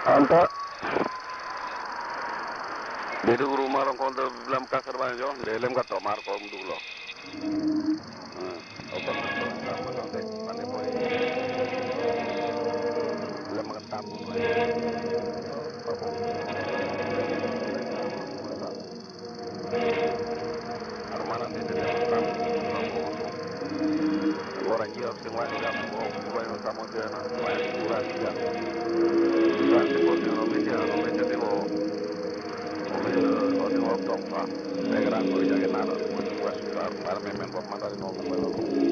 Anta di rumah orang kau dalam kasar banyak jo, dalam kata mar kau dulu. Oke, pandai boleh. Dalam makan tamu. Armanan di dalam tamu. Orang jauh semua juga mau buat tamu dia nak buat buat dia. Bukan sebab dia orang media dia mau orang top lah. Saya kira kau jaga nara, buat sudah para member pemain dari nomor berapa.